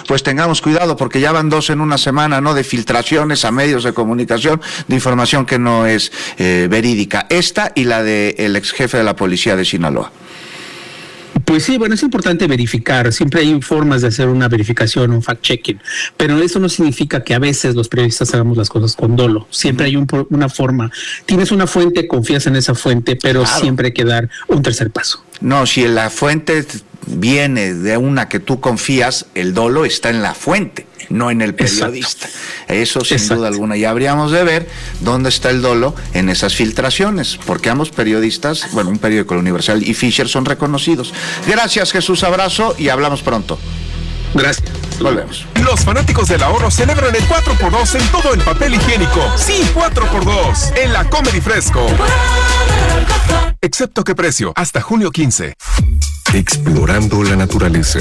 pues tengamos cuidado, porque ya van 2 en una semana, ¿no?, de filtraciones a medios de comunicación de información que no es verídica. Esta y la del ex jefe de la policía de Sinaloa. Pues sí, bueno, es importante verificar. Siempre hay formas de hacer una verificación, un fact-checking, pero eso no significa que a veces los periodistas hagamos las cosas con dolo. Siempre hay una forma. Tienes una fuente, confías en esa fuente, pero claro, siempre hay que dar un tercer paso. No, si la fuente viene de una que tú confías, el dolo está en la fuente, no en el periodista. Exacto. Eso sin duda alguna. Y habríamos de ver dónde está el dolo en esas filtraciones, porque ambos periodistas, bueno, un periódico, la Universal y Fisher, son reconocidos. Gracias, Jesús, abrazo y hablamos pronto. Gracias. Volvemos. Los fanáticos del ahorro celebran el 4x2 en todo el papel higiénico. Sí, 4x2 en la Comedy Fresco. Excepto qué precio, hasta junio 15. Explorando la naturaleza.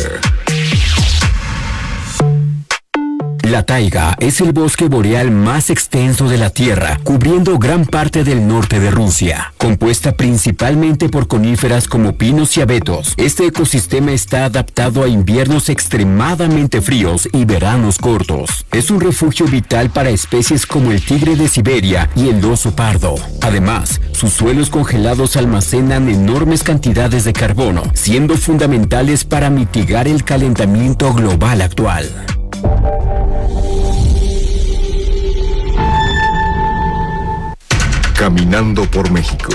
La taiga es el bosque boreal más extenso de la Tierra, cubriendo gran parte del norte de Rusia. Compuesta principalmente por coníferas como pinos y abetos, este ecosistema está adaptado a inviernos extremadamente fríos y veranos cortos. Es un refugio vital para especies como el tigre de Siberia y el oso pardo. Además, sus suelos congelados almacenan enormes cantidades de carbono, siendo fundamentales para mitigar el calentamiento global actual. Caminando por México.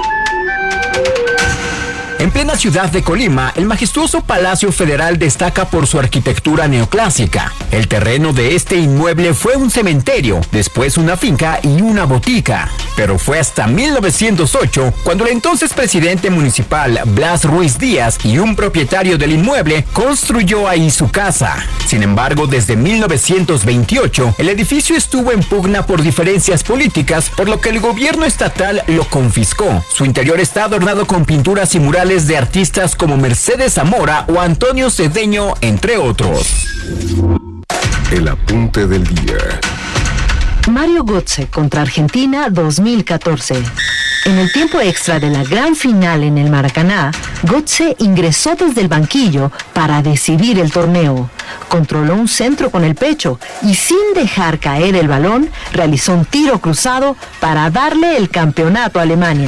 En plena ciudad de Colima, el majestuoso Palacio Federal destaca por su arquitectura neoclásica. El terreno de este inmueble fue un cementerio, después una finca y una botica. Pero fue hasta 1908 cuando el entonces presidente municipal Blas Ruiz Díaz y un propietario del inmueble construyó ahí su casa. Sin embargo, desde 1928, el edificio estuvo en pugna por diferencias políticas, por lo que el gobierno estatal lo confiscó. Su interior está adornado con pinturas y murales de artistas como Mercedes Zamora o Antonio Cedeño, entre otros. El apunte del día. Mario Götze contra Argentina 2014. En el tiempo extra de la gran final en el Maracaná, Götze ingresó desde el banquillo para decidir el torneo. Controló un centro con el pecho y, sin dejar caer el balón, realizó un tiro cruzado para darle el campeonato a Alemania.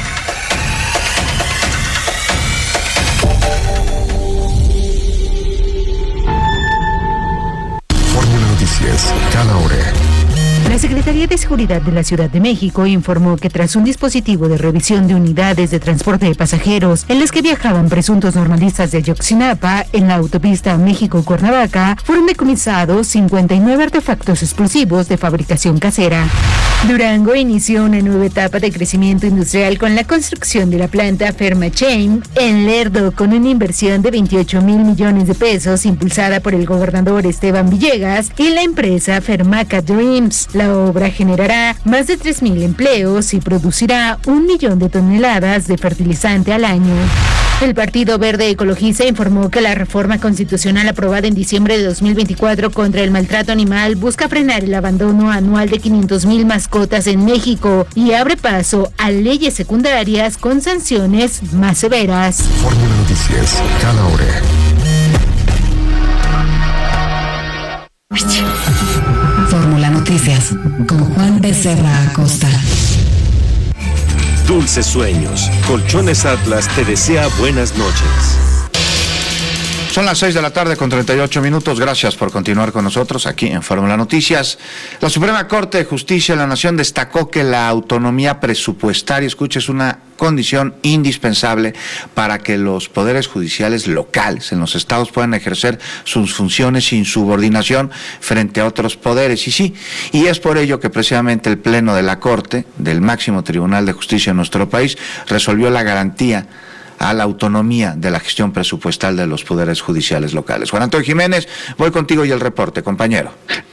Fórmula Noticias, cada hora. La Secretaría de Seguridad de la Ciudad de México informó que tras un dispositivo de revisión de unidades de transporte de pasajeros en las que viajaban presuntos normalistas de Ayotzinapa en la autopista México-Cuernavaca, fueron decomisados 59 artefactos explosivos de fabricación casera. Durango inició una nueva etapa de crecimiento industrial con la construcción de la planta Fermachain en Lerdo, con una inversión de 28,000 millones de pesos impulsada por el gobernador Esteban Villegas y la empresa Fermaca Dreams. La obra generará más de 3,000 empleos y producirá 1 millón de toneladas de fertilizante al año. El Partido Verde Ecologista informó que la reforma constitucional aprobada en diciembre de 2024 contra el maltrato animal busca frenar el abandono anual de 500,000 mascotas en México y abre paso a leyes secundarias con sanciones más severas. Fórmula Noticias, cada hora. Fórmula Noticias, con Juan Becerra Acosta. Dulces sueños. Colchones Atlas te desea buenas noches. Son las 6:38 p.m. Gracias por continuar con nosotros aquí en Fórmula Noticias. La Suprema Corte de Justicia de la Nación destacó que la autonomía presupuestaria, es una condición indispensable para que los poderes judiciales locales en los estados puedan ejercer sus funciones sin subordinación frente a otros poderes. Y es por ello que precisamente el Pleno de la Corte, del máximo Tribunal de Justicia de nuestro país, resolvió la garantía a la autonomía de la gestión presupuestal de los poderes judiciales locales. Juan Antonio Jiménez, voy contigo y el reporte, compañero.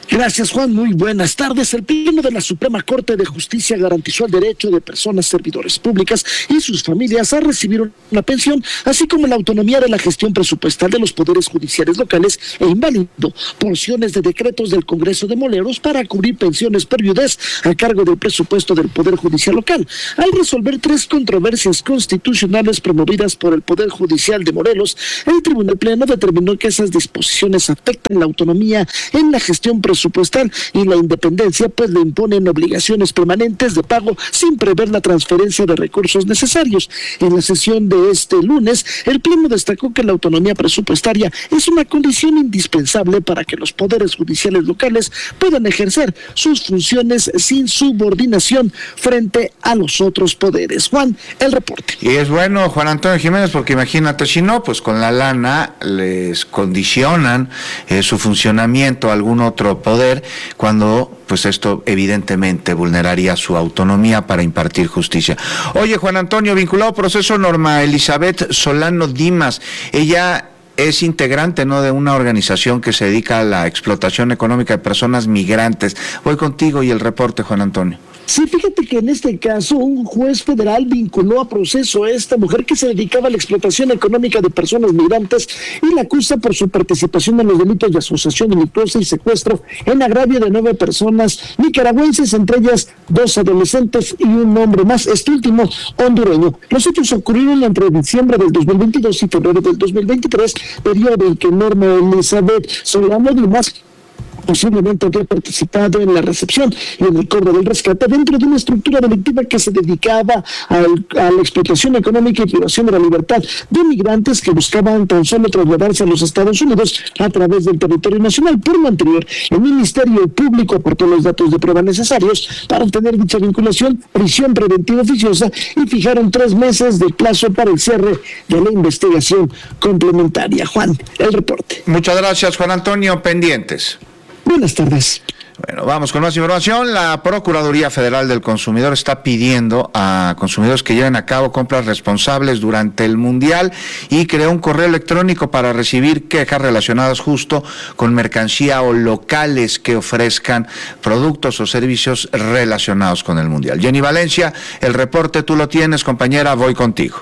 Gracias, Juan. Muy buenas tardes. El Pleno de la Suprema Corte de Justicia garantizó el derecho de personas servidores públicas y sus familias a recibir una pensión, así como la autonomía de la gestión presupuestal de los poderes judiciales locales e invalidó porciones de decretos del Congreso de Morelos para cubrir pensiones por viudez a cargo del presupuesto del Poder Judicial local. Al resolver 3 controversias constitucionales promovidas por el Poder Judicial de Morelos, el Tribunal Pleno determinó que esas disposiciones afectan la autonomía en la gestión presupuestal y la independencia, pues le imponen obligaciones permanentes de pago sin prever la transferencia de recursos necesarios. En la sesión de este lunes, el Pleno destacó que la autonomía presupuestaria es una condición indispensable para que los poderes judiciales locales puedan ejercer sus funciones sin subordinación frente a los otros poderes. Juan, el reporte. Y es bueno, Juan Antonio Jiménez, porque imagínate, si no, pues con la lana les condicionan su funcionamiento a algún otro poder, cuando pues esto evidentemente vulneraría su autonomía para impartir justicia. Oye, Juan Antonio, vinculado al proceso, Norma Elizabeth Solano Dimas, ella es integrante, ¿no?, de una organización que se dedica a la explotación económica de personas migrantes. Voy contigo y el reporte, Juan Antonio. Sí, fíjate que en este caso un juez federal vinculó a proceso a esta mujer que se dedicaba a la explotación económica de personas migrantes y la acusa por su participación en los delitos de asociación delictuosa y secuestro en agravio de 9 personas nicaragüenses, entre ellas 2 adolescentes y un hombre más, este último hondureño. Los hechos ocurrieron entre diciembre del 2022 y febrero del 2023, periodo en que Norma Elizabeth Solano Dimas posiblemente había participado en la recepción y en el cobro del rescate dentro de una estructura delictiva que se dedicaba a la explotación económica y privación de la libertad de migrantes que buscaban tan solo trasladarse a los Estados Unidos a través del territorio nacional. Por lo anterior, el Ministerio Público aportó los datos de prueba necesarios para obtener dicha vinculación, prisión preventiva oficiosa, y fijaron 3 meses de plazo para el cierre de la investigación complementaria. Juan, el reporte. Muchas gracias, Juan Antonio. Pendientes. Buenas tardes. Bueno, vamos con más información. La Procuraduría Federal del Consumidor está pidiendo a consumidores que lleven a cabo compras responsables durante el Mundial y creó un correo electrónico para recibir quejas relacionadas justo con mercancía o locales que ofrezcan productos o servicios relacionados con el Mundial. Jenny Valencia, el reporte tú lo tienes, compañera, voy contigo.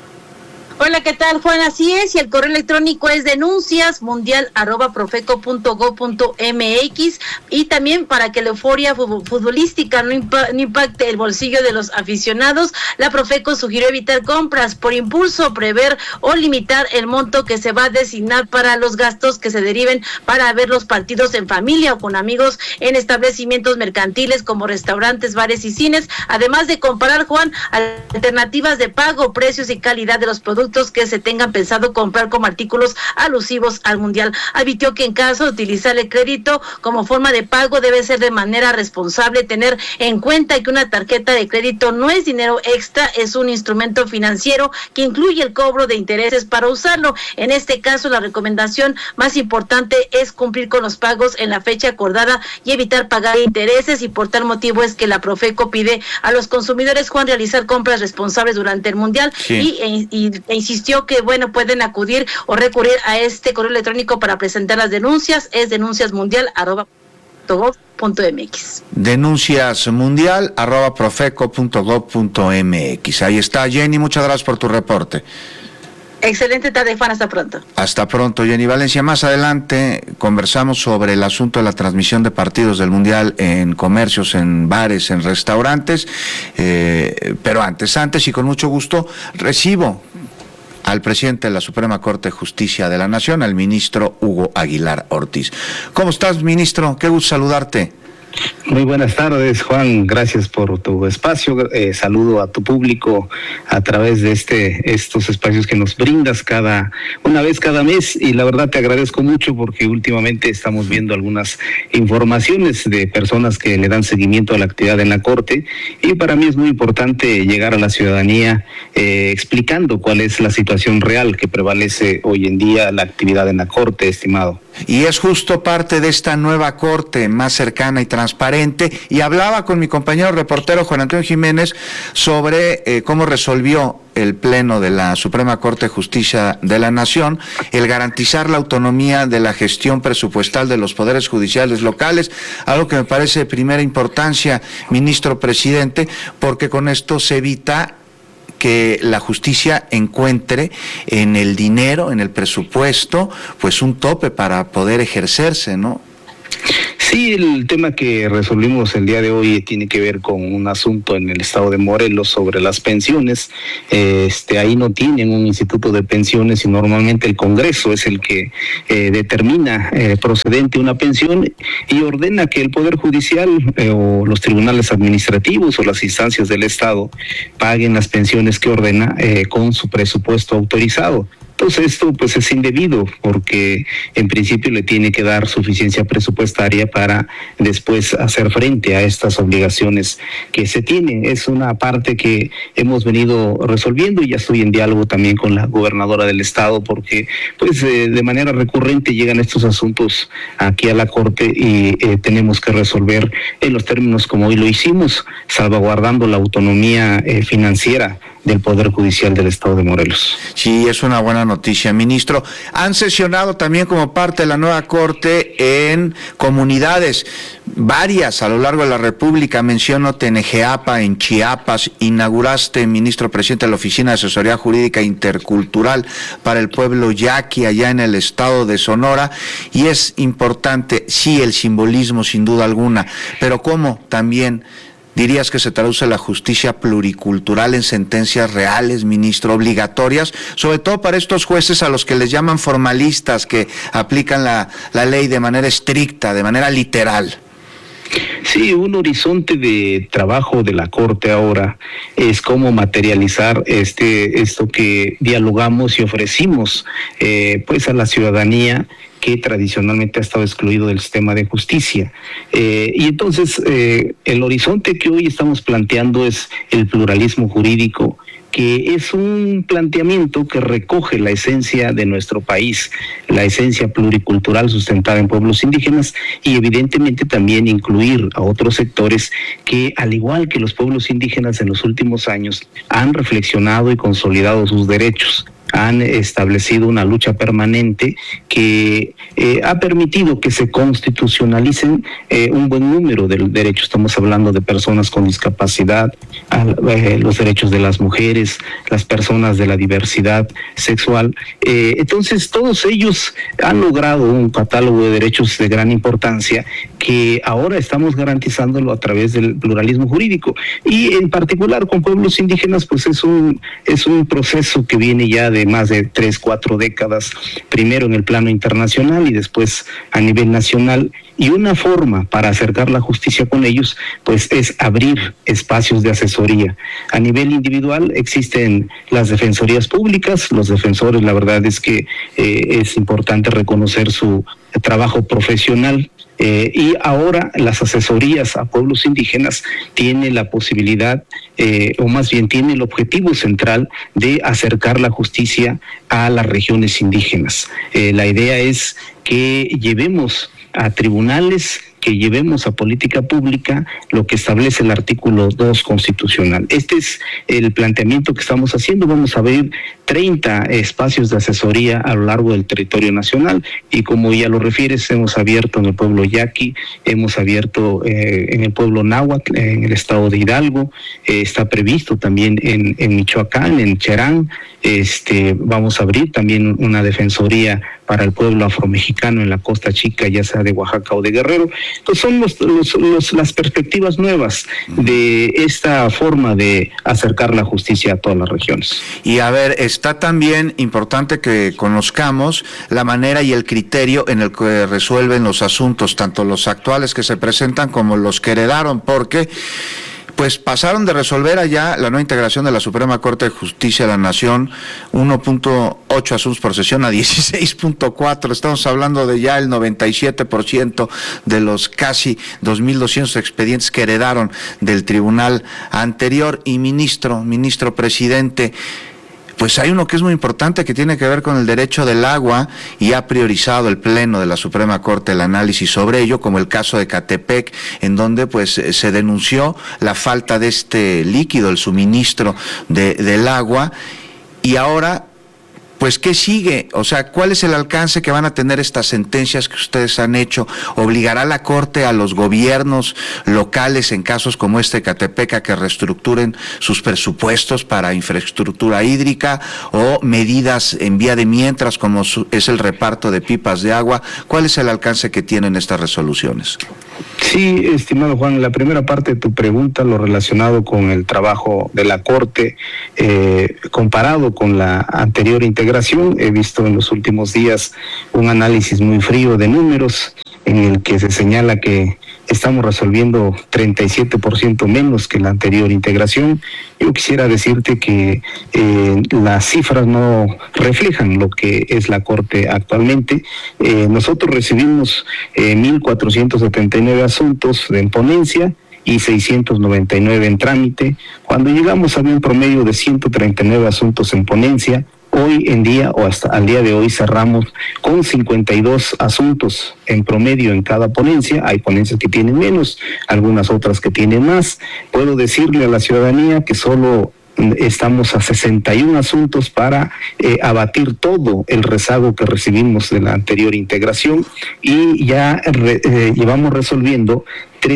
Hola, ¿qué tal, Juan? Así es, y el correo electrónico es denuncias@profeco.go.mx, y también para que la euforia futbolística no impacte el bolsillo de los aficionados, la Profeco sugirió evitar compras por impulso, prever o limitar el monto que se va a designar para los gastos que se deriven para ver los partidos en familia o con amigos en establecimientos mercantiles como restaurantes, bares y cines, además de comparar, Juan, alternativas de pago, precios y calidad de los productos que se tengan pensado comprar como artículos alusivos al Mundial. Advirtió que en caso de utilizar el crédito como forma de pago debe ser de manera responsable, tener en cuenta que una tarjeta de crédito no es dinero extra, es un instrumento financiero que incluye el cobro de intereses para usarlo. En este caso, la recomendación más importante es cumplir con los pagos en la fecha acordada y evitar pagar intereses, y por tal motivo es que la Profeco pide a los consumidores, Juan, realizar compras responsables durante el Mundial. Sí. E insistió que, bueno, pueden acudir o recurrir a este correo electrónico para presentar las denuncias, es denunciasmundial@profeco.gov.mx. Denunciasmundial@profeco.gov.mx. Ahí está, Jenny, muchas gracias por tu reporte. Excelente tarde, Juan, hasta pronto. Hasta pronto, Jenny Valencia. Más adelante conversamos sobre el asunto de la transmisión de partidos del Mundial en comercios, en bares, en restaurantes, pero antes y con mucho gusto recibo al presidente de la Suprema Corte de Justicia de la Nación, al ministro Hugo Aguilar Ortiz. ¿Cómo estás, ministro? Qué gusto saludarte. Muy buenas tardes, Juan, gracias por tu espacio, saludo a tu público a través de estos espacios que nos brindas una vez cada mes, y la verdad te agradezco mucho porque últimamente estamos viendo algunas informaciones de personas que le dan seguimiento a la actividad en la Corte, y para mí es muy importante llegar a la ciudadanía explicando cuál es la situación real que prevalece hoy en día la actividad en la Corte, estimado. Y es justo parte de esta nueva Corte más cercana y transparente transparente, y hablaba con mi compañero reportero Juan Antonio Jiménez sobre cómo resolvió el Pleno de la Suprema Corte de Justicia de la Nación el garantizar la autonomía de la gestión presupuestal de los poderes judiciales locales, algo que me parece de primera importancia, ministro presidente, porque con esto se evita que la justicia encuentre en el dinero, en el presupuesto, pues un tope para poder ejercerse, ¿no? Sí, el tema que resolvimos el día de hoy tiene que ver con un asunto en el estado de Morelos sobre las pensiones. Ahí no tienen un instituto de pensiones y normalmente el Congreso es el que determina procedente una pensión y ordena que el Poder Judicial o los tribunales administrativos o las instancias del Estado paguen las pensiones que ordena con su presupuesto autorizado. Entonces esto pues es indebido porque en principio le tiene que dar suficiencia presupuestaria para después hacer frente a estas obligaciones que se tienen. Es una parte que hemos venido resolviendo y ya estoy en diálogo también con la gobernadora del estado porque pues de manera recurrente llegan estos asuntos aquí a la Corte y tenemos que resolver en los términos como hoy lo hicimos, salvaguardando la autonomía financiera del Poder Judicial del Estado de Morelos. Sí, es una buena noticia, ministro. Han sesionado también como parte de la nueva Corte en comunidades, varias a lo largo de la República. Menciono Tenejeapa, en Chiapas. Inauguraste, ministro presidente, la Oficina de Asesoría Jurídica Intercultural para el pueblo yaqui, allá en el estado de Sonora. Y es importante, sí, el simbolismo, sin duda alguna, pero cómo también ¿dirías que se traduce la justicia pluricultural en sentencias reales, ministro, obligatorias, sobre todo para estos jueces a los que les llaman formalistas, que aplican la ley de manera estricta, de manera literal? Sí, un horizonte de trabajo de la Corte ahora es cómo materializar esto que dialogamos y ofrecimos pues a la ciudadanía que tradicionalmente ha estado excluido del sistema de justicia. Y entonces el horizonte que hoy estamos planteando es el pluralismo jurídico, que es un planteamiento que recoge la esencia de nuestro país, la esencia pluricultural sustentada en pueblos indígenas y evidentemente también incluir a otros sectores que, al igual que los pueblos indígenas en los últimos años, han reflexionado y consolidado sus derechos. Han establecido una lucha permanente que ha permitido que se constitucionalicen un buen número de derechos. Estamos hablando de personas con discapacidad, los derechos de las mujeres, las personas de la diversidad sexual. Entonces, todos ellos han logrado un catálogo de derechos de gran importancia que ahora estamos garantizándolo a través del pluralismo jurídico. Y en particular con pueblos indígenas, pues es un proceso que viene ya de más de 3-4 décadas, primero en el plano internacional y después a nivel nacional, y una forma para acercar la justicia con ellos pues es abrir espacios de asesoría. A nivel individual existen las defensorías públicas, los defensores, la verdad es que es importante reconocer su trabajo profesional. Y ahora las asesorías a pueblos indígenas tienen la posibilidad, o más bien tiene el objetivo central de acercar la justicia a las regiones indígenas. La idea es que llevemos a tribunales, que llevemos a política pública lo que establece el artículo 2 constitucional. Este es el planteamiento que estamos haciendo. Vamos a abrir 30 espacios de asesoría a lo largo del territorio nacional y como ya lo refieres, hemos abierto en el pueblo yaqui, hemos abierto en el pueblo náhuatl, en el estado de Hidalgo, está previsto también en Michoacán, en Cherán. Vamos a abrir también una defensoría para el pueblo afromexicano en la Costa Chica, ya sea de Oaxaca o de Guerrero. Entonces son las perspectivas nuevas de esta forma de acercar la justicia a todas las regiones. Y a ver, está también importante que conozcamos la manera y el criterio en el que resuelven los asuntos, tanto los actuales que se presentan como los que heredaron, porque pues pasaron de resolver allá la nueva integración de la Suprema Corte de Justicia de la Nación 1.8 asuntos por sesión a 16.4. Estamos hablando de ya el 97% de los casi 2.200 expedientes que heredaron del tribunal anterior. Y ministro presidente, pues hay uno que es muy importante que tiene que ver con el derecho del agua y ha priorizado el Pleno de la Suprema Corte el análisis sobre ello, como el caso de Ecatepec, en donde pues se denunció la falta de este líquido, el suministro del agua, y ahora pues ¿qué sigue? O sea, ¿cuál es el alcance que van a tener estas sentencias que ustedes han hecho? ¿Obligará la Corte a los gobiernos locales en casos como este de Ecatepec a que reestructuren sus presupuestos para infraestructura hídrica o medidas en vía de mientras como es el reparto de pipas de agua? ¿Cuál es el alcance que tienen estas resoluciones? Sí, estimado Juan, la primera parte de tu pregunta, lo relacionado con el trabajo de la Corte, comparado con la anterior integración, he visto en los últimos días un análisis muy frío de números en el que se señala que estamos resolviendo 37% menos que la anterior integración. Yo quisiera decirte que las cifras no reflejan lo que es la Corte actualmente. Nosotros recibimos 1.479 asuntos en ponencia y 699 en trámite. Cuando llegamos había un promedio de 139 asuntos en ponencia. Hoy en día, o hasta al día de hoy, cerramos con 52 asuntos en promedio en cada ponencia. Hay ponencias que tienen menos, algunas otras que tienen más. Puedo decirle a la ciudadanía que solo estamos a 61 asuntos para abatir todo el rezago que recibimos de la anterior integración, y ya llevamos resolviendo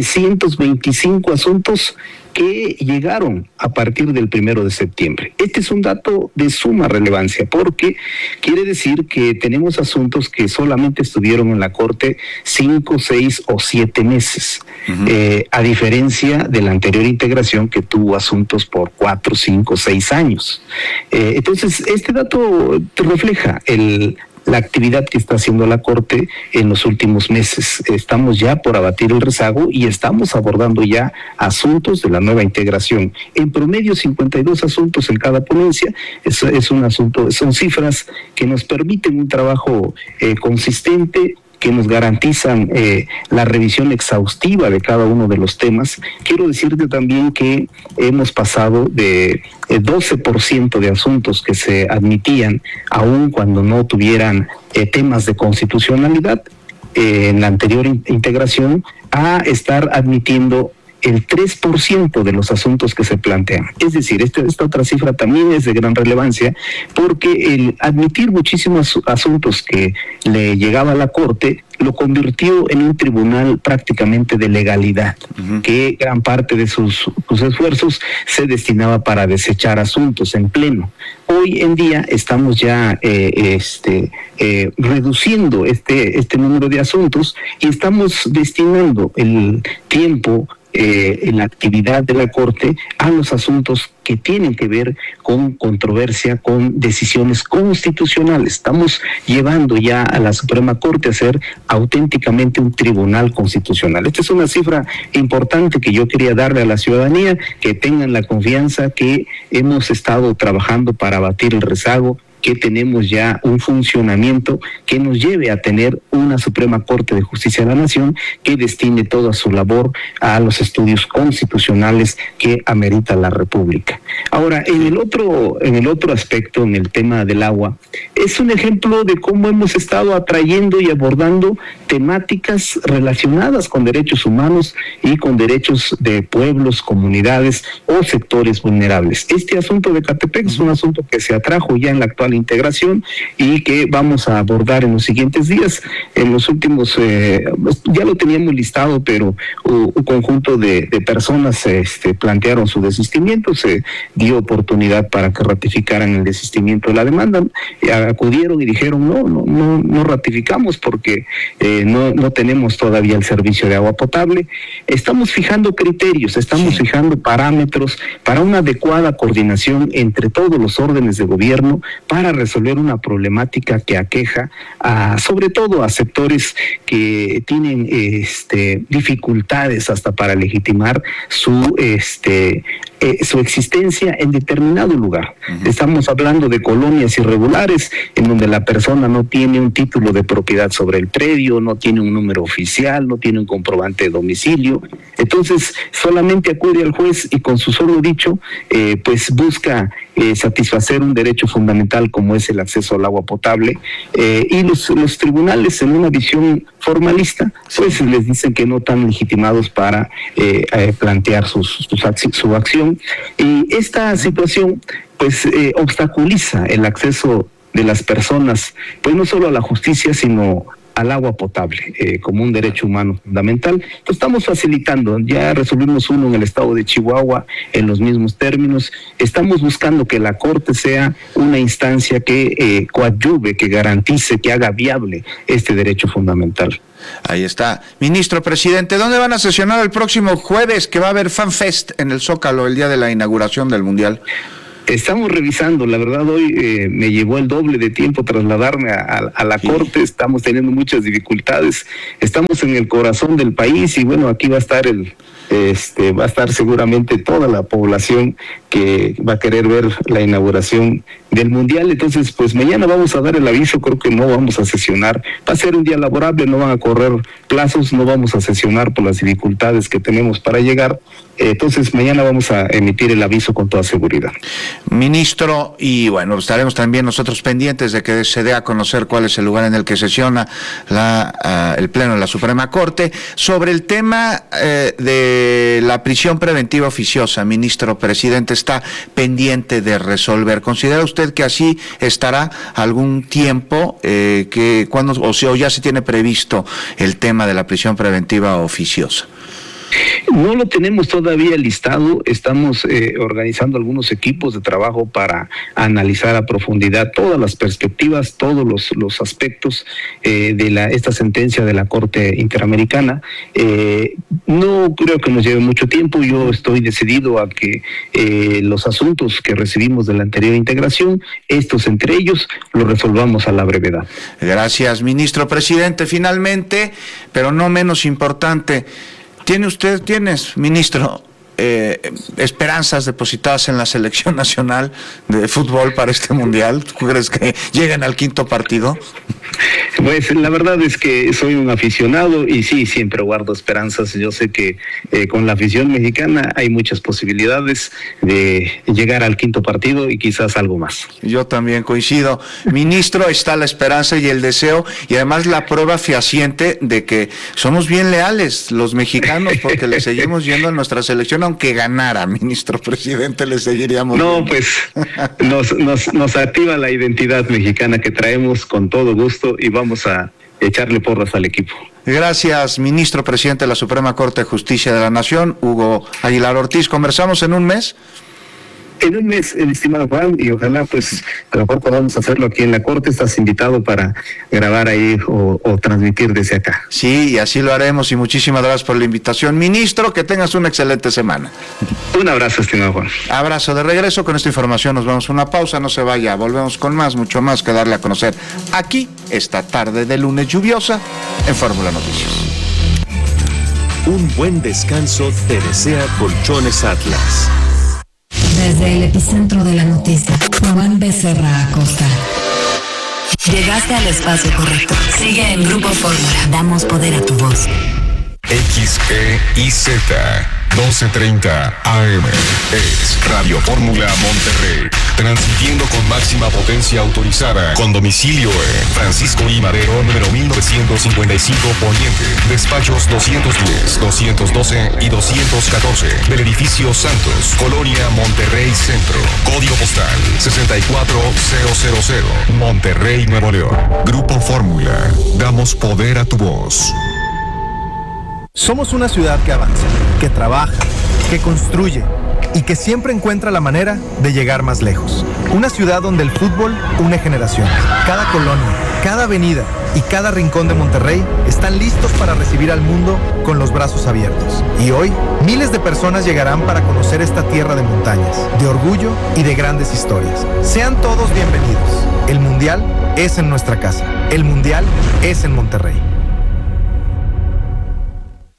325 asuntos que llegaron a partir del 1 de septiembre. Este es un dato de suma relevancia porque quiere decir que tenemos asuntos que solamente estuvieron en la Corte 5, 6 o 7 meses, a diferencia de la anterior integración que tuvo asuntos por 4, 5, 6 años. Entonces, este dato te refleja la actividad que está haciendo la Corte en los últimos meses. Estamos ya por abatir el rezago y estamos abordando ya asuntos de la nueva integración. En promedio 52 asuntos en cada ponencia. Es un asunto, son cifras que nos permiten un trabajo consistente, que nos garantizan la revisión exhaustiva de cada uno de los temas. Quiero decirte también que hemos pasado de 12% de asuntos que se admitían, aun cuando no tuvieran temas de constitucionalidad en la anterior integración, a estar admitiendo el 3% de los asuntos que se plantean. Es decir, esta otra cifra también es de gran relevancia, porque el admitir muchísimos asuntos que le llegaba a la Corte lo convirtió en un tribunal prácticamente de legalidad, que gran parte de sus esfuerzos se destinaba para desechar asuntos en pleno. Hoy en día estamos ya reduciendo este número de asuntos y estamos destinando el tiempo en la actividad de la Corte a los asuntos que tienen que ver con controversia, con decisiones constitucionales. Estamos llevando ya a la Suprema Corte a ser auténticamente un tribunal constitucional. Esta es una cifra importante que yo quería darle a la ciudadanía, que tengan la confianza que hemos estado trabajando para abatir el rezago, que tenemos ya un funcionamiento que nos lleve a tener una Suprema Corte de Justicia de la Nación que destine toda su labor a los estudios constitucionales que amerita la República. Ahora, en el otro aspecto, en el tema del agua, es un ejemplo de cómo hemos estado atrayendo y abordando temáticas relacionadas con derechos humanos y con derechos de pueblos, comunidades o sectores vulnerables. Este asunto de Ecatepec es un asunto que se atrajo ya en la actual integración y que vamos a abordar en los siguientes días. En los últimos, ya lo teníamos listado, pero un conjunto de personas plantearon su desistimiento, se dio oportunidad para que ratificaran el desistimiento de la demanda, acudieron y dijeron no ratificamos porque no tenemos todavía el servicio de agua potable. Estamos fijando criterios, estamos fijando parámetros para una adecuada coordinación entre todos los órdenes de gobierno para resolver una problemática que aqueja sobre todo a sectores que tienen dificultades hasta para legitimar su su existencia en determinado lugar. Estamos hablando de colonias irregulares en donde la persona no tiene un título de propiedad sobre el predio, no tiene un número oficial, no tiene un comprobante de domicilio. Entonces solamente acude al juez y con su solo dicho pues busca satisfacer un derecho fundamental como es el acceso al agua potable, y los tribunales, en una visión formalista, pues les dicen que no están legitimados para plantear su acción, y esta situación pues obstaculiza el acceso de las personas, pues no solo a la justicia, sino al agua potable como un derecho humano fundamental. Lo estamos facilitando, ya resolvimos uno en el estado de Chihuahua en los mismos términos. Estamos buscando que la Corte sea una instancia que coadyuve, que garantice, que haga viable este derecho fundamental. Ahí está. Ministro presidente, ¿dónde van a sesionar el próximo jueves, que va a haber FanFest en el Zócalo el día de la inauguración del Mundial? Estamos revisando, la verdad hoy me llevó el doble de tiempo trasladarme a la Corte, estamos teniendo muchas dificultades, estamos en el corazón del país y bueno, aquí va a estar va a estar seguramente toda la población que va a querer ver la inauguración del Mundial. Entonces pues mañana vamos a dar el aviso, creo que no vamos a sesionar, va a ser un día laborable, no van a correr plazos, no vamos a sesionar por las dificultades que tenemos para llegar. Entonces mañana vamos a emitir el aviso con toda seguridad. Ministro, y bueno, estaremos también nosotros pendientes de que se dé a conocer cuál es el lugar en el que sesiona el Pleno de la Suprema Corte. Sobre el tema de la prisión preventiva oficiosa, ministro presidente, está pendiente de resolver. ¿Considera usted que así estará algún tiempo, o ya se tiene previsto el tema de la prisión preventiva oficiosa? No lo tenemos todavía listado, estamos organizando algunos equipos de trabajo para analizar a profundidad todas las perspectivas, todos los aspectos de esta sentencia de la Corte Interamericana. No creo que nos lleve mucho tiempo, yo estoy decidido a que los asuntos que recibimos de la anterior integración, estos entre ellos, los resolvamos a la brevedad. Gracias, ministro presidente. Finalmente, pero no menos importante, ¿Tienes, ministro, esperanzas depositadas en la selección nacional de fútbol para este mundial? ¿Tú crees que lleguen al quinto partido? Pues la verdad es que soy un aficionado y sí, siempre guardo esperanzas. Yo sé que con la afición mexicana hay muchas posibilidades de llegar al quinto partido y quizás algo más. Yo también coincido. Ministro, está la esperanza y el deseo y además la prueba fehaciente de que somos bien leales los mexicanos porque le seguimos yendo a nuestra selección, aunque ganara, ministro presidente, le seguiríamos. No, pues nos activa la identidad mexicana que traemos con todo gusto y vamos a echarle porras al equipo. Gracias, ministro presidente de la Suprema Corte de Justicia de la Nación, Hugo Aguilar Ortiz. ¿Conversamos en un mes? En un mes, estimado Juan, y ojalá pues a lo mejor podamos hacerlo aquí en la Corte. Estás invitado para grabar ahí o transmitir desde acá. Sí, y así lo haremos y muchísimas gracias por la invitación. Ministro, que tengas una excelente semana. Un abrazo, estimado Juan. Abrazo. De regreso con esta información nos vamos a una pausa, no se vaya, volvemos con mucho más que darle a conocer aquí esta tarde de lunes lluviosa en Fórmula Noticias. Un buen descanso te desea Colchones Atlas. Desde el epicentro de la noticia, Juan Becerra Acosta. Llegaste al espacio correcto. Sigue en Grupo Fórmula. Damos poder a tu voz. XEIZ 1230 AM es Radio Fórmula Monterrey, transmitiendo con máxima potencia autorizada, con domicilio en Francisco I. Madero, número 1955 Poniente, despachos 210, 212 y 214 del edificio Santos, Colonia Monterrey Centro, código postal 64000, Monterrey, Nuevo León. Grupo Fórmula, damos poder a tu voz. Somos una ciudad que avanza, que trabaja, que construye y que siempre encuentra la manera de llegar más lejos. Una ciudad donde el fútbol une generaciones. Cada colonia, cada avenida y cada rincón de Monterrey están listos para recibir al mundo con los brazos abiertos. Y hoy, miles de personas llegarán para conocer esta tierra de montañas, de orgullo y de grandes historias. Sean todos bienvenidos. El Mundial es en nuestra casa. El Mundial es en Monterrey.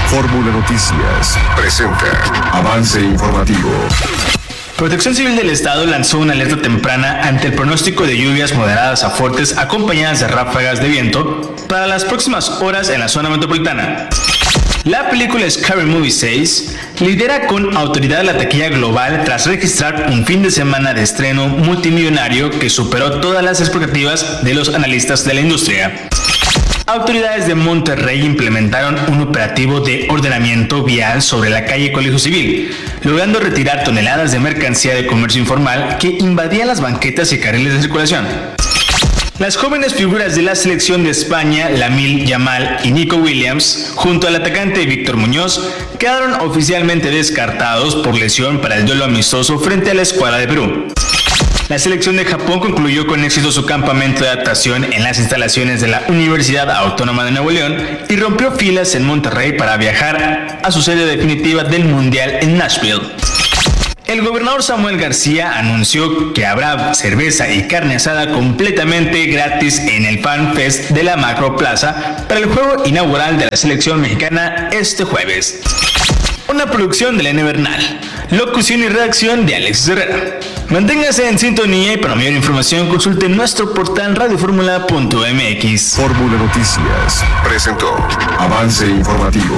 Fórmula Noticias presenta Avance Informativo. Protección Civil del Estado lanzó una alerta temprana ante el pronóstico de lluvias moderadas a fuertes acompañadas de ráfagas de viento para las próximas horas en la zona metropolitana. La película Scary Movie 6 lidera con autoridad la taquilla global tras registrar un fin de semana de estreno multimillonario que superó todas las expectativas de los analistas de la industria. Autoridades de Monterrey implementaron un operativo de ordenamiento vial sobre la calle Colegio Civil, logrando retirar toneladas de mercancía de comercio informal que invadía las banquetas y carriles de circulación. Las jóvenes figuras de la selección de España, Lamine Yamal y Nico Williams, junto al atacante Víctor Muñoz, quedaron oficialmente descartados por lesión para el duelo amistoso frente a la escuadra de Perú. La selección de Japón concluyó con éxito su campamento de adaptación en las instalaciones de la Universidad Autónoma de Nuevo León y rompió filas en Monterrey para viajar a su sede definitiva del Mundial en Nashville. El gobernador Samuel García anunció que habrá cerveza y carne asada completamente gratis en el Fan Fest de la Macroplaza para el juego inaugural de la selección mexicana este jueves. Una producción de Elena Bernal. Locución y redacción de Alexis Herrera. Manténgase en sintonía y para mayor información consulte nuestro portal radioformula.mx. Fórmula Noticias presentó Avance Informativo.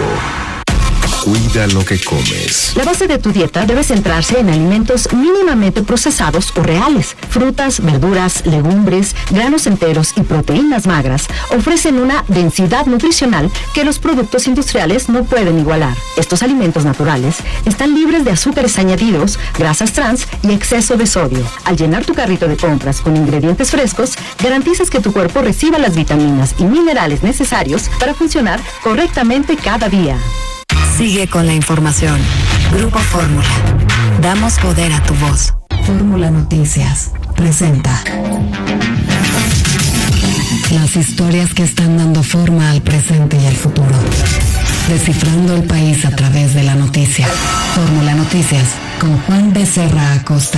Cuida lo que comes. La base de tu dieta debe centrarse en alimentos mínimamente procesados o reales. Frutas, verduras, legumbres, granos enteros y proteínas magras ofrecen una densidad nutricional que los productos industriales no pueden igualar. Estos alimentos naturales están libres de azúcares añadidos, grasas trans y exceso de sodio. Al llenar tu carrito de compras con ingredientes frescos, garantizas que tu cuerpo reciba las vitaminas y minerales necesarios para funcionar correctamente cada día. Sigue con la información. Grupo Fórmula. Damos poder a tu voz. Fórmula Noticias presenta las historias que están dando forma al presente y al futuro. Descifrando el país a través de la noticia. Fórmula Noticias con Juan Becerra Acosta.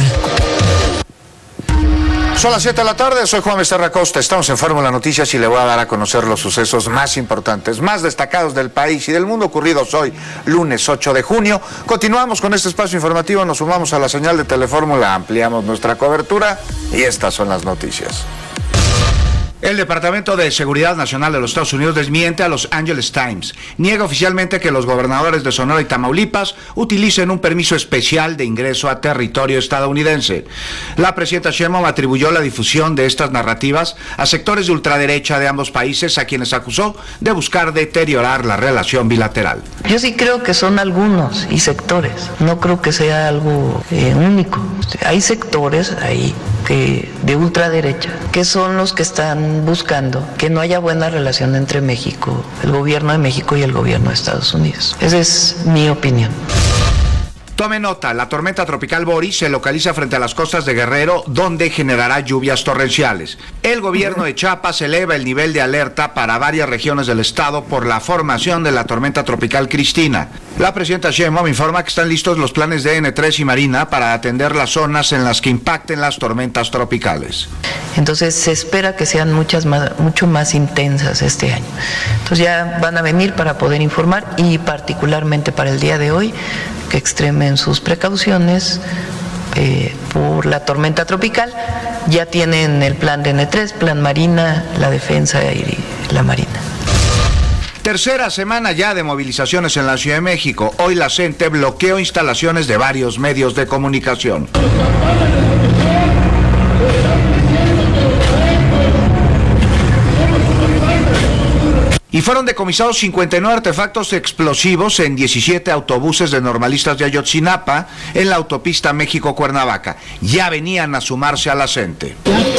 Son las 7 de la tarde, soy Juan Becerra Acosta, estamos en Fórmula Noticias y le voy a dar a conocer los sucesos más importantes, más destacados del país y del mundo ocurridos hoy, lunes 8 de junio. Continuamos con este espacio informativo, nos sumamos a la señal de Telefórmula, ampliamos nuestra cobertura y estas son las noticias. El Departamento de Seguridad Nacional de los Estados Unidos desmiente a Los Angeles Times. Niega oficialmente que los gobernadores de Sonora y Tamaulipas utilicen un permiso especial de ingreso a territorio estadounidense. La presidenta Sheinbaum atribuyó la difusión de estas narrativas a sectores de ultraderecha de ambos países, a quienes acusó de buscar deteriorar la relación bilateral. Yo sí creo que son algunos y sectores. No creo que sea algo único. Hay sectores ahí de ultraderecha que son los que están buscando que no haya buena relación entre México, el gobierno de México y el gobierno de Estados Unidos. Esa es mi opinión. Tome nota, la tormenta tropical Boris se localiza frente a las costas de Guerrero, donde generará lluvias torrenciales. El gobierno de Chiapas eleva el nivel de alerta para varias regiones del estado por la formación de la tormenta tropical Cristina. La presidenta Sheinbaum informa que están listos los planes de N3 y Marina para atender las zonas en las que impacten las tormentas tropicales. Entonces se espera que sean mucho más intensas este año. Entonces ya van a venir para poder informar y particularmente para el día de hoy que extremen sus precauciones por la tormenta tropical. Ya tienen el plan de N3, plan Marina, la defensa y la Marina. Tercera semana ya de movilizaciones en la Ciudad de México. Hoy la CENTE bloqueó instalaciones de varios medios de comunicación. Y fueron decomisados 59 artefactos explosivos en 17 autobuses de normalistas de Ayotzinapa en la autopista México-Cuernavaca. Ya venían a sumarse a la CENTE.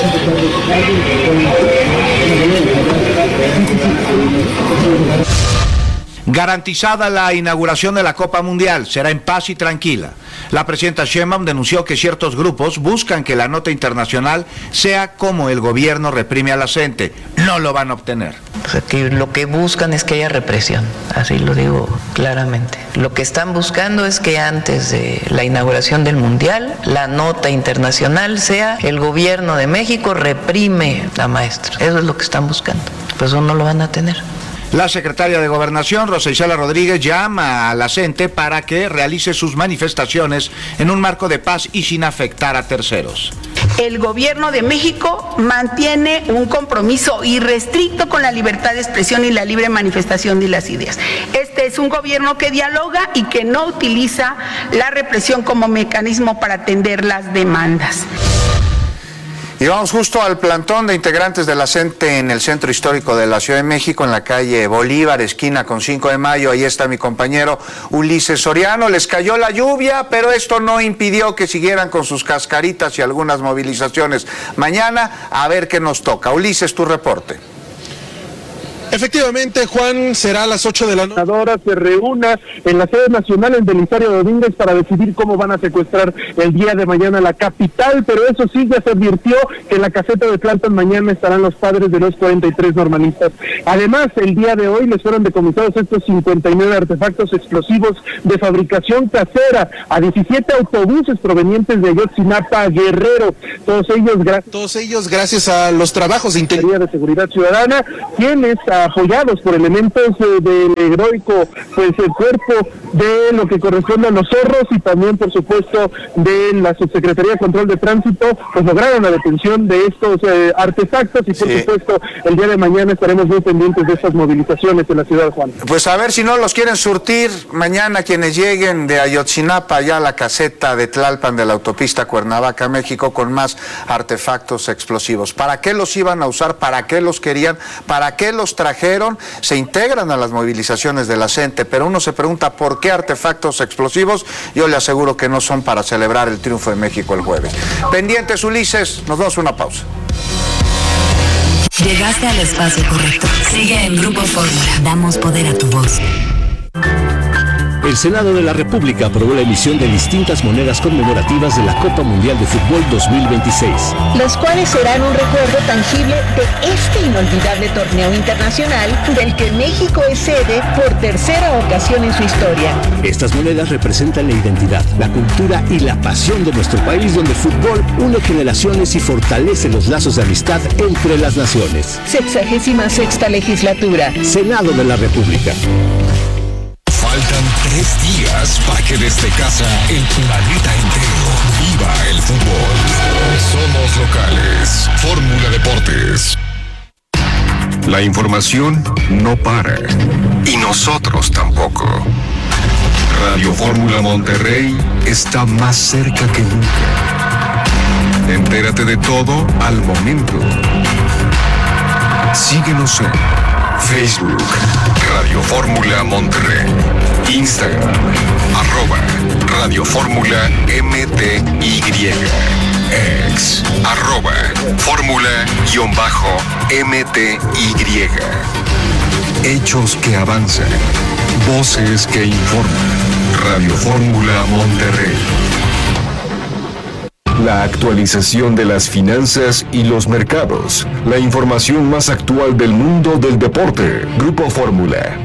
Garantizada la inauguración de la Copa Mundial, será en paz y tranquila. La presidenta Sheinbaum denunció que ciertos grupos buscan que la nota internacional sea como el gobierno reprime a la CENTE. No lo van a obtener. O sea, que lo que buscan es que haya represión, así lo digo claramente. Lo que están buscando es que antes de la inauguración del Mundial, la nota internacional sea el gobierno de México reprime a maestros. Eso es lo que están buscando. Pues eso no lo van a tener. La secretaria de Gobernación, Rosa Isela Rodríguez, llama a la CENTE para que realice sus manifestaciones en un marco de paz y sin afectar a terceros. El gobierno de México mantiene un compromiso irrestricto con la libertad de expresión y la libre manifestación de las ideas. Este es un gobierno que dialoga y que no utiliza la represión como mecanismo para atender las demandas. Y vamos justo al plantón de integrantes de la CENTE en el Centro Histórico de la Ciudad de México, en la calle Bolívar, esquina con 5 de Mayo. Ahí está mi compañero Ulises Soriano. Les cayó la lluvia, pero esto no impidió que siguieran con sus cascaritas y algunas movilizaciones. Mañana, a ver qué nos toca. Ulises, tu reporte. Efectivamente, Juan, será a las 8 de la noche. Se reúna en la sede nacional en Belisario Domínguez para decidir cómo van a secuestrar el día de mañana la capital, pero eso sí, ya se advirtió que en la caseta de Tlalpan mañana estarán los padres de los 43 normalistas. Además, el día de hoy les fueron decomisados estos 59 artefactos explosivos de fabricación casera a 17 autobuses provenientes de Ayotzinapa, Guerrero. Todos ellos gracias a los trabajos de Ingeniería de Seguridad Ciudadana, quienes apoyados por elementos del heroico el cuerpo de lo que corresponde a los zorros y también por supuesto de la Subsecretaría de Control de Tránsito, pues lograron la detención de estos artefactos y por supuesto el día de mañana estaremos muy pendientes de estas movilizaciones en la ciudad, Juan. Pues a ver si no los quieren surtir mañana quienes lleguen de Ayotzinapa ya a la caseta de Tlalpan de la autopista Cuernavaca, México, con más artefactos explosivos. ¿Para qué los iban a usar? ¿Para qué los querían? ¿Para qué los trajeron? Se integran a las movilizaciones de la CENTE, pero uno se pregunta ¿por qué artefactos explosivos? Yo le aseguro que no son para celebrar el triunfo de México el jueves. Pendientes, Ulises, nos damos una pausa. Llegaste al espacio correcto. Sigue en Grupo Fórmula. Damos poder a tu voz. El Senado de la República aprobó la emisión de distintas monedas conmemorativas de la Copa Mundial de Fútbol 2026. Las cuales serán un recuerdo tangible de este inolvidable torneo internacional del que México es sede por tercera ocasión en su historia. Estas monedas representan la identidad, la cultura y la pasión de nuestro país, donde el fútbol une generaciones y fortalece los lazos de amistad entre las naciones. 66ª legislatura. Senado de la República. Faltan 3 días para que desde casa el planeta entero viva el fútbol. Somos locales. Fórmula Deportes. La información no para. Y nosotros tampoco. Radio Fórmula Monterrey está más cerca que nunca. Entérate de todo al momento. Síguenos en Facebook, Radio Fórmula Monterrey, Instagram, @Radio Fórmula MTY, X, @Fórmula_MTY. Hechos que avanzan, voces que informan. Radio Fórmula Monterrey. La actualización de las finanzas y los mercados. La información más actual del mundo del deporte. Grupo Fórmula.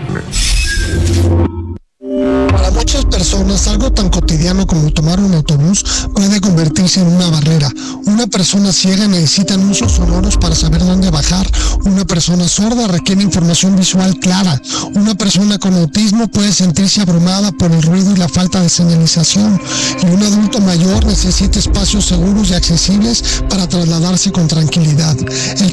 Para muchas personas, algo tan cotidiano como tomar un autobús puede convertirse en una barrera. Una persona ciega necesita anuncios sonoros para saber dónde bajar. Una persona sorda requiere información visual clara. Una persona con autismo puede sentirse abrumada por el ruido y la falta de señalización. Y un adulto mayor necesita espacios seguros y accesibles para trasladarse con tranquilidad.